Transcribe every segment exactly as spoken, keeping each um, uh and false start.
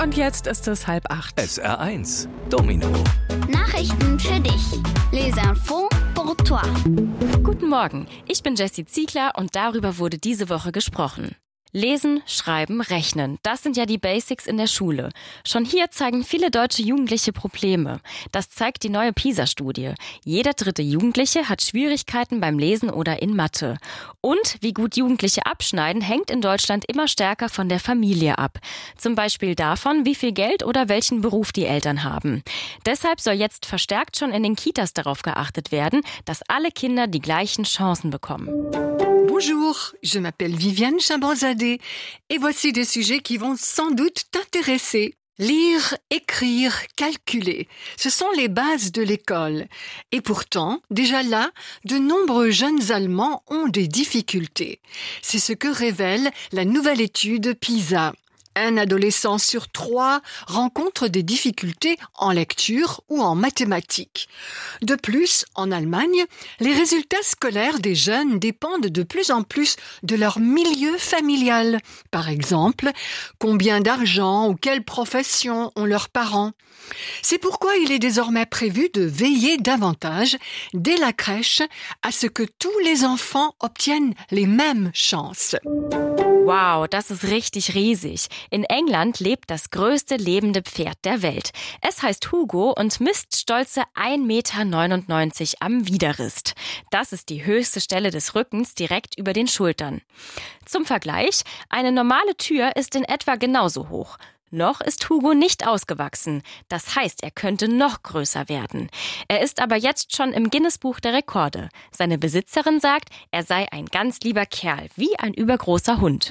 Und jetzt ist es halb acht. S R eins, Domino. Nachrichten für dich. Les infos pour toi. Guten Morgen, ich bin Jessie Ziegler und darüber wurde diese Woche gesprochen. Lesen, Schreiben, Rechnen, das sind ja die Basics in der Schule. Schon hier zeigen viele deutsche Jugendliche Probleme. Das zeigt die neue PISA-Studie. Jeder dritte Jugendliche hat Schwierigkeiten beim Lesen oder in Mathe. Und wie gut Jugendliche abschneiden, hängt in Deutschland immer stärker von der Familie ab. Zum Beispiel davon, wie viel Geld oder welchen Beruf die Eltern haben. Deshalb soll jetzt verstärkt schon in den Kitas darauf geachtet werden, dass alle Kinder die gleichen Chancen bekommen. Bonjour, je m'appelle Viviane Chambonzadeh et voici des sujets qui vont sans doute t'intéresser. Lire, écrire, calculer, ce sont les bases de l'école. Et pourtant, déjà là, de nombreux jeunes Allemands ont des difficultés. C'est ce que révèle la nouvelle étude PISA. Un adolescent sur trois rencontre des difficultés en lecture ou en mathématiques. De plus, en Allemagne, les résultats scolaires des jeunes dépendent de plus en plus de leur milieu familial. Par exemple, combien d'argent ou quelle profession ont leurs parents. C'est pourquoi il est désormais prévu de veiller davantage, dès la crèche, à ce que tous les enfants obtiennent les mêmes chances. Wow, das ist richtig riesig. In England lebt das größte lebende Pferd der Welt. Es heißt Hugo und misst stolze ein Meter neunundneunzig am Widerrist. Das ist die höchste Stelle des Rückens direkt über den Schultern. Zum Vergleich, eine normale Tür ist in etwa genauso hoch. Noch ist Hugo nicht ausgewachsen. Das heißt, er könnte noch größer werden. Er ist aber jetzt schon im Guinness-Buch der Rekorde. Seine Besitzerin sagt, er sei ein ganz lieber Kerl, wie ein übergroßer Hund.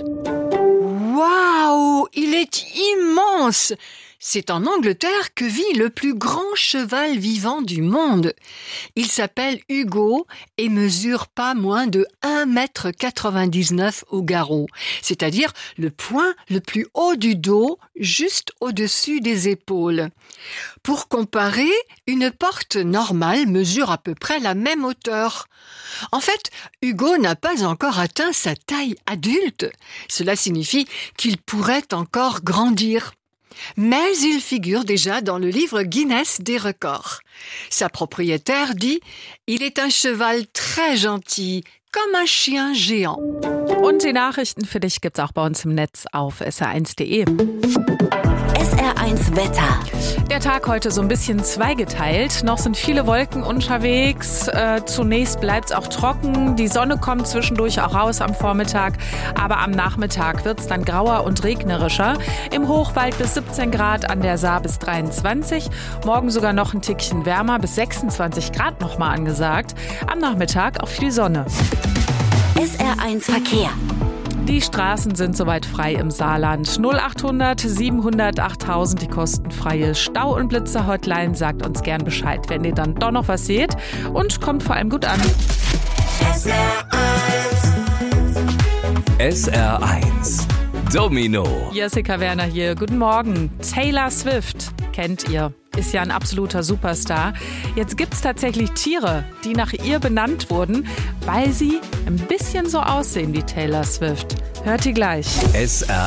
Waouh, il est immense! C'est en Angleterre que vit le plus grand cheval vivant du monde. Il s'appelle Hugo et mesure pas moins de un mètre quatre-vingt-dix-neuf au garrot, c'est-à-dire le point le plus haut du dos, juste au-dessus des épaules. Pour comparer, une porte normale mesure à peu près la même hauteur. En fait, Hugo n'a pas encore atteint sa taille adulte. Cela signifie qu'il pourrait encore grandir. Mais il figure déjà dans le livre Guinness des records. Sa propriétaire dit « Il est un cheval très gentil, comme un chien géant. » Und die Nachrichten für dich gibt's auch bei uns im Netz auf S R eins punkt de. S R eins Wetter. Der Tag heute so ein bisschen zweigeteilt. Noch sind viele Wolken unterwegs. Äh, zunächst bleibt es auch trocken. Die Sonne kommt zwischendurch auch raus am Vormittag. Aber am Nachmittag wird es dann grauer und regnerischer. Im Hochwald bis siebzehn Grad, an der Saar bis dreiundzwanzig. Morgen sogar noch ein Tickchen wärmer, bis sechsundzwanzig Grad nochmal angesagt. Am Nachmittag auch viel Sonne. S R eins Verkehr. Die Straßen sind soweit frei im Saarland. null achthundert siebenhundert achttausend, die kostenfreie Stau- und Blitzer-Hotline. Sagt uns gern Bescheid, wenn ihr dann doch noch was seht. Und kommt vor allem gut an. S R eins. S R eins, Domino. Jessica Werner hier. Guten Morgen. Taylor Swift kennt ihr. Ist ja ein absoluter Superstar. Jetzt gibt's tatsächlich Tiere, die nach ihr benannt wurden, weil sie ein bisschen so aussehen wie Taylor Swift. Hört ihr gleich. S R